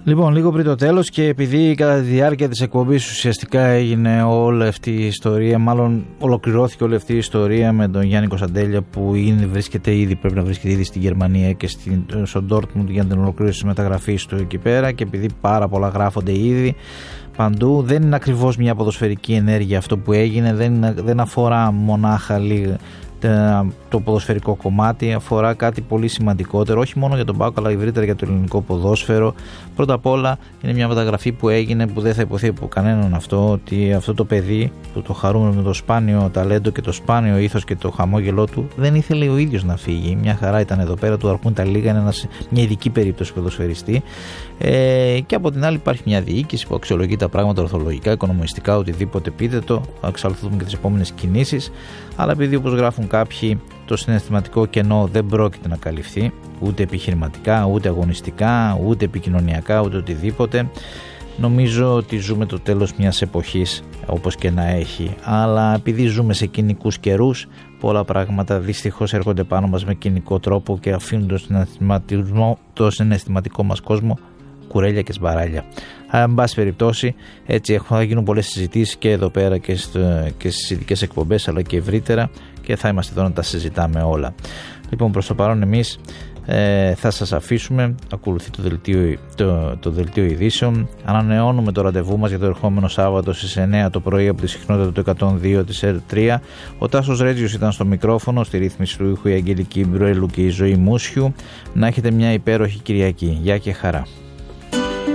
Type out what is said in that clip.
Λοιπόν, λίγο πριν το τέλος και επειδή κατά τη διάρκεια της εκπομπής ουσιαστικά έγινε όλη αυτή η ιστορία, μάλλον ολοκληρώθηκε όλη αυτή η ιστορία με τον Γιάννη Κωνσταντέλια που πρέπει να βρίσκεται ήδη στη Γερμανία και στο Ντόρτμουντ για την ολοκλήρωση της μεταγραφής του εκεί πέρα, και επειδή πάρα πολλά γράφονται ήδη παντού, δεν είναι ακριβώς μια ποδοσφαιρική ενέργεια αυτό που έγινε, δεν αφορά μονάχα το ποδοσφαιρικό κομμάτι, αφορά κάτι πολύ σημαντικότερο, όχι μόνο για τον ΠΑΟΚ αλλά ευρύτερα για το ελληνικό ποδόσφαιρο. Πρώτα απ' όλα είναι μια μεταγραφή που έγινε, που δεν θα υποθεί από κανέναν αυτό, ότι αυτό το παιδί που το χαρούμε με το σπάνιο ταλέντο και το σπάνιο ήθος και το χαμόγελό του δεν ήθελε ο ίδιος να φύγει. Μια χαρά ήταν εδώ πέρα, του αρκούν τα λίγα, είναι μια ειδική περίπτωση ποδοσφαιριστή. Και από την άλλη υπάρχει μια διοίκηση που αξιολογεί τα πράγματα ορθολογικά, οικονομιστικά, οτιδήποτε πείτε το, θα εξαλθούμε και τις επόμενες κινήσεις. Αλλά επειδή όπως γράφουν κάποιοι, το συναισθηματικό κενό δεν πρόκειται να καλυφθεί ούτε επιχειρηματικά, ούτε αγωνιστικά, ούτε επικοινωνιακά, ούτε οτιδήποτε. Νομίζω ότι ζούμε το τέλος μιας εποχής, όπως και να έχει, αλλά επειδή ζούμε σε κοινικούς καιρούς, πολλά πράγματα δυστυχώς έρχονται πάνω μας με κοινικό τρόπο και αφήνουν το συναισθηματικό μας κόσμο κουρέλια και σμπαράλια. Εν πάση περιπτώσει, έτσι θα γίνουν πολλές συζητήσεις και εδώ πέρα και στις ειδικές εκπομπές, αλλά και ευρύτερα, και θα είμαστε εδώ να τα συζητάμε όλα. Λοιπόν, προς το παρόν εμείς θα σας αφήσουμε. Ακολουθεί το δελτίο ειδήσεων. Ανανεώνουμε το ραντεβού μας για το ερχόμενο Σάββατο στις 9 το πρωί από τη συχνότητα του 102 της ΕΡΤ3. Ο Τάσος Ρέτζιος ήταν στο μικρόφωνο, στη ρύθμιση του ήχου η Αγγελική Μπρουέλου και η Ζωή Μούσιου. Να έχετε μια υπέροχη Κυριακή. Γεια και χαρά.